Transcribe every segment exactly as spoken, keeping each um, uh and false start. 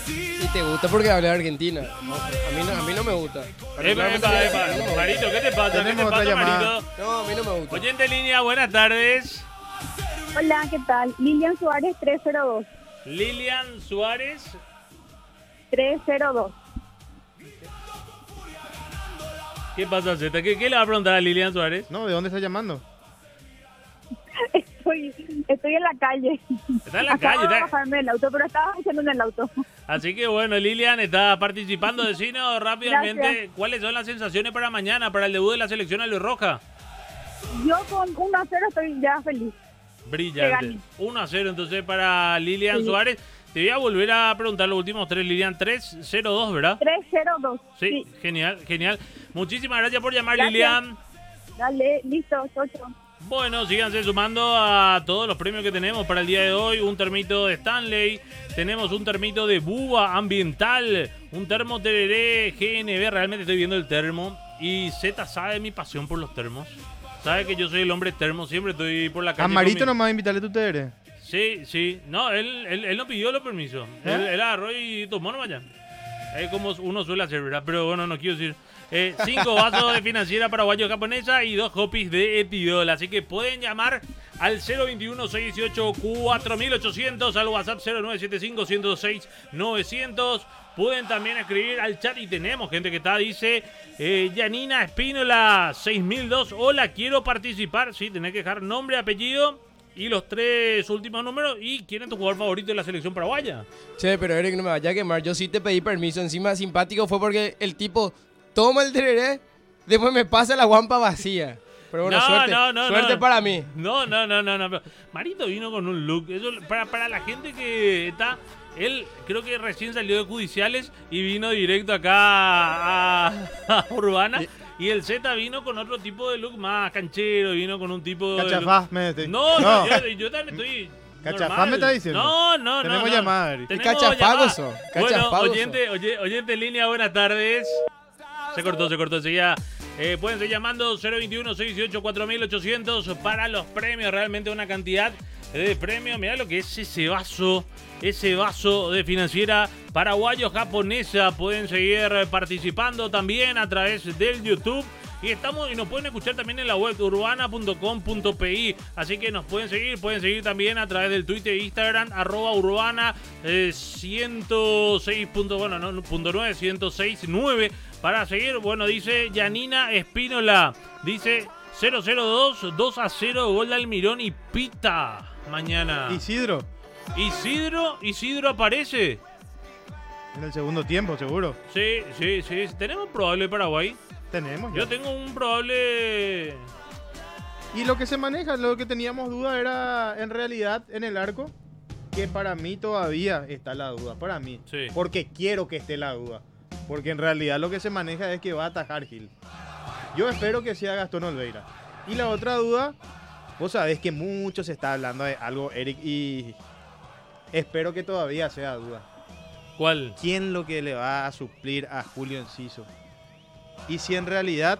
Y te gusta porque habla de Argentina. No, a, mí no, a mí no me gusta. Epa, epa, epa. Marito, ¿qué te pasa? ¿Qué te Tenemos otra pasa, llamada. Marito? No, a mí no me gusta. Oyente en línea, buenas tardes. Hola, ¿qué tal? Lilian Suárez tres cero dos. Lilian Suárez. tres cero dos. ¿Qué pasa, Zeta? ¿Qué, ¿Qué le va a preguntar a Lilian Suárez? No, ¿de dónde está llamando? Estoy, estoy en la calle. Está en la Acabo calle, de está... bajarme del auto, pero estaba escuchando en el auto. Así que bueno, Lilian está participando. Decinos rápidamente Gracias. cuáles son las sensaciones para mañana, para el debut de la selección albirroja. Yo con uno a cero estoy ya feliz. Que Brillante. gane. uno a cero entonces para Lilian Sí. Suárez. Te voy a volver a preguntar los últimos tres, Lilian. tres cero dos, ¿verdad? tres cero dos. Sí, Sí. genial, genial. Muchísimas gracias por llamar, Gracias. Lilian. Dale, listo, ocho. Bueno, síganse sumando a todos los premios que tenemos para el día de hoy. Un termito de Stanley, tenemos un termito de Buba Ambiental, un termo Tereré G N B. Realmente estoy viendo el termo y Z sabe mi pasión por los termos. Sabe que yo soy el hombre termo, siempre estoy por la calle. A Marito con mi- nomás invitarle tu T R. Sí, sí. No, él, él, él no pidió los permisos. ¿Eh? Él, él agarró y tomó nomás ya. Es como uno suele hacer, ¿verdad? Pero bueno, no quiero decir. Eh, cinco vasos de Financiera Paraguayo Japonesa y dos copies de Etidol. Así que pueden llamar al cero veintiuno, seiscientos dieciocho, cuatro mil ochocientos, al WhatsApp cero nueve siete cinco, ciento seis, novecientos. Pueden también escribir al chat y tenemos gente que está, dice eh, Yanina Espínola seis mil dos. Hola, quiero participar. Sí, tenés que dejar nombre, apellido y los tres últimos números. ¿Y quién es tu jugador favorito de la selección paraguaya? Che, pero Eric, no me vaya a quemar. Yo sí te pedí permiso. Encima, simpático fue porque el tipo toma el tereré, después me pasa la guampa vacía. Pero bueno, No, suerte, no, no, suerte no. para mí. No, no, no, no, no. Marito vino con un look. Eso, para, para la gente que está... Él creo que recién salió de judiciales y vino directo acá a, a Urbana. Y el Z vino con otro tipo de look más canchero, vino con un tipo de Cachafá, look- me decís. No, no, yo, yo también estoy... Cachafá normal. me está diciendo. No, no, no. Tenemos no. llamada, Eric. Tenemos Cachafago llamada. sos, Bueno, cachafago oyente, oye, oyente en línea, buenas tardes. Se cortó, se cortó enseguida. Eh, pueden seguir llamando cero veintiuno, seiscientos dieciocho, cuatro mil ochocientos para los premios. Realmente una cantidad de premios. Mirá lo que es ese vaso, ese vaso de Financiera Paraguayo Japonesa. Pueden seguir participando también a través del YouTube. Y estamos y nos pueden escuchar también en la web urbana punto com punto pi. Así que nos pueden seguir, pueden seguir también a través del Twitter e Instagram, arroba urbana eh, ciento seis. Bueno, no, punto nueve, ciento seis punto nueve. Para seguir, bueno, dice Yanina Espínola. Dice cero cero dos, dos a cero, gol de Almirón y pita mañana. Isidro, Isidro, Isidro aparece. en el segundo tiempo, seguro. Sí, sí, sí. Tenemos probable Paraguay. Tenemos ya. Yo tengo un probable... Y lo que se maneja, lo que teníamos duda era en realidad en el arco, que para mí todavía está la duda, para mí. Sí. Porque quiero que esté la duda. Porque en realidad lo que se maneja es que va a atajar Gil. Yo espero que sea Gastón Olveira. Y la otra duda, vos sabés que mucho se está hablando de algo, Eric, y espero que todavía sea duda. ¿Cuál? ¿Quién lo que le va a suplir a Julio Enciso? Y si en realidad,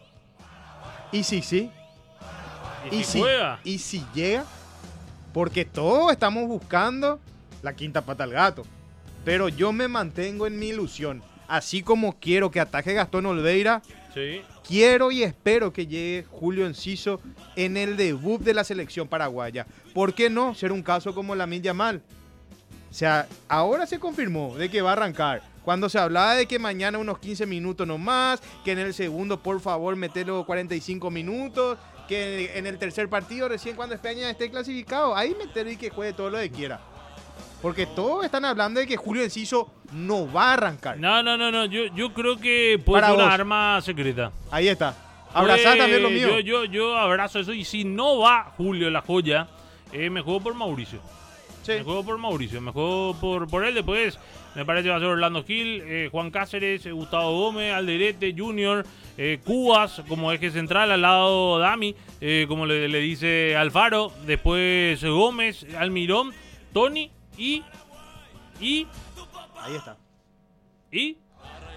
y si sí, ¿Y si juega? y si llega, porque todos estamos buscando la quinta pata al gato. Pero yo me mantengo en mi ilusión. Así como quiero que ataje Gastón Olveira, Sí. quiero y espero que llegue Julio Enciso en el debut de la selección paraguaya. ¿Por qué no ser un caso como Lamine Yamal? O sea, ahora se confirmó de que va a arrancar. Cuando se hablaba de que mañana unos quince minutos nomás, que en el segundo, por favor, metelo cuarenta y cinco minutos, que en el tercer partido, recién cuando España esté clasificado, ahí meterlo y que juegue todo lo que quiera. Porque todos están hablando de que Julio Enciso no va a arrancar. No, no, no, no. Yo, yo creo que puede Para ser una vos. arma secreta. Ahí está. Abrazá Pues, también lo mío. Yo, yo, yo abrazo eso. Y si no va Julio la joya, eh, me juego por Mauricio. Sí. Me juego por Mauricio. Me juego por, por él. Después me parece que va a ser Orlando Gil, eh, Juan Cáceres, eh, Gustavo Gómez, Alderete, Junior, eh, Cubas como eje central, al lado Dami, eh, como le, le dice Alfaro. Después Gómez, Almirón, Tony y... Y... Ahí está. Y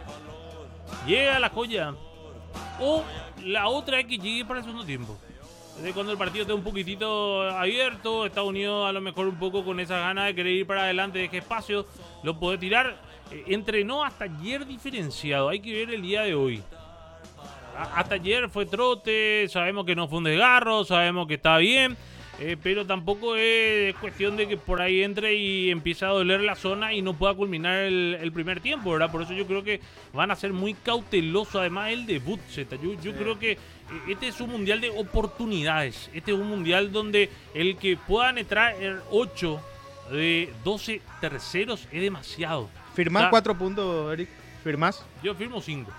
llega la joya. O la otra es que llegue para el segundo tiempo. de cuando el partido esté un poquitito abierto, Estados Unidos a lo mejor un poco con esas ganas de querer ir para adelante, deje espacio, lo puede tirar. Eh, entrenó hasta ayer diferenciado, hay que ver el día de hoy. A- hasta ayer fue trote, sabemos que no fue un desgarro, sabemos que está bien, eh, pero tampoco es cuestión de que por ahí entre y empiece a doler la zona y no pueda culminar el, el primer tiempo, ¿verdad? Por eso yo creo que van a ser muy cautelosos, además el debut, Zeta. Yo, yo creo que eh, este es un mundial de oportunidades, este es un mundial donde el que puedan entrar ocho de doce terceros es demasiado. ¿Firmás O sea, cuatro puntos, Eric? ¿Firmás? Yo firmo cinco.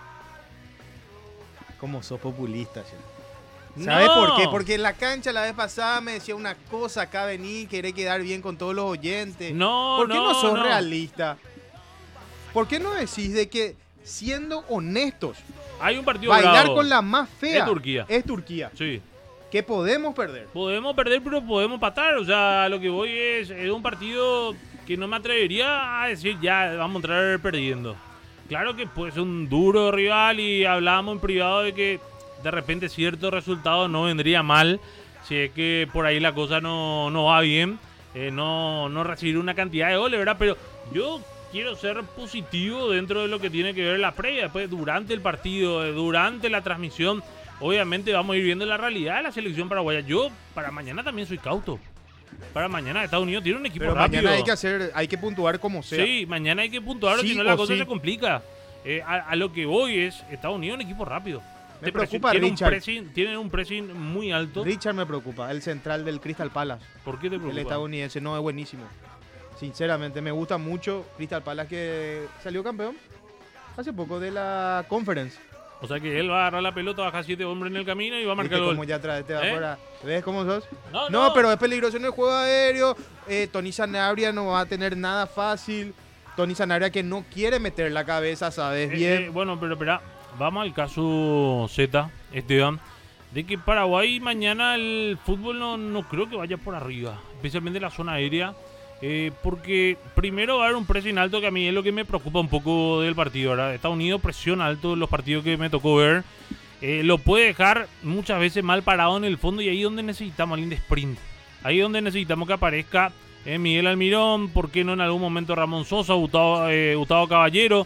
Como sos populista, che. ¿Sabes No. por qué? Porque en la cancha la vez pasada me decía una cosa, acá vení, querés quedar bien con todos los oyentes. No, ¿Por qué no, no, sos no. realista? ¿Por qué no decís de que, siendo honestos, Hay un partido bailar bravo. con la más fea Es Turquía. es Turquía? Sí. Que podemos perder. Podemos perder, pero podemos empatar. O sea, lo que voy es, es un partido que no me atrevería a decir ya vamos a entrar perdiendo. Claro que puede ser un duro rival y hablábamos en privado de que de repente cierto resultado no vendría mal si es que por ahí la cosa no, no va bien. Eh, no, no recibir una cantidad de goles, ¿verdad? Pero yo quiero ser positivo dentro de lo que tiene que ver la previa. Después, durante el partido, eh, durante la transmisión, obviamente vamos a ir viendo la realidad de la selección paraguaya. Yo para mañana también soy cauto. Para mañana Estados Unidos tiene un equipo Pero rápido. mañana hay que hacer, hay que puntuar como sea. Sí, mañana hay que puntuar, Sí si no la o cosa sí. se complica. Eh, a, a lo que voy es, Estados Unidos es un equipo rápido. Me Te preocupa tiene un Richard. pressing, tienen un pressing muy alto. Richard me preocupa, el central del Crystal Palace. ¿Por qué te El preocupa? estadounidense no es buenísimo. Sinceramente, me gusta mucho Crystal Palace, que salió campeón hace poco de la Conference. O sea que él va a agarrar la pelota, baja siete hombres en el camino y va a marcar ¿Viste el cómo gol. ya trae este de ¿Eh? afuera? ¿Ves cómo sos? No, No, no. pero es peligroso en el juego aéreo. Eh, Tony Sanabria no va a tener nada fácil. Tony Sanabria que no quiere meter la cabeza, sabes Eh, bien. eh, bueno, pero espera, vamos al caso Z, Esteban, de que Paraguay mañana el fútbol no, no creo que vaya por arriba, especialmente la zona aérea, eh, porque primero va a haber un pressing alto que a mí es lo que me preocupa un poco del partido, ¿verdad? Estados Unidos presión alto en los partidos que me tocó ver, eh, lo puede dejar muchas veces mal parado en el fondo y ahí es donde necesitamos alguien de sprint, ahí es donde necesitamos que aparezca eh, Miguel Almirón, ¿por qué no en algún momento Ramón Sosa, Gustavo, eh, Gustavo Caballero?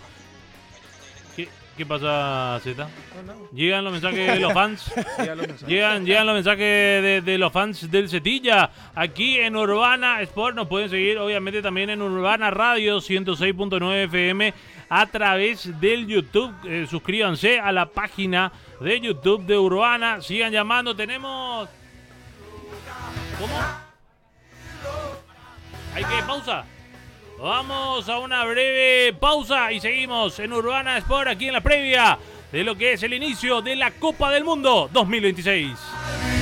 ¿Qué, qué pasa, Zeta? Llegan los mensajes de los fans. Ya lo mensajes. Llegan, llegan los mensajes de, de los fans del Zetilla. Aquí en Urbana Sport nos pueden seguir, obviamente, también en Urbana Radio ciento seis punto nueve F M a través del YouTube. Eh, suscríbanse a la página de YouTube de Urbana. Sigan llamando. Tenemos. ¿Cómo? ¿Hay que pausa? Vamos a una breve pausa y seguimos en Urbana Sport aquí en la previa de lo que es el inicio de la Copa del Mundo dos mil veintiséis.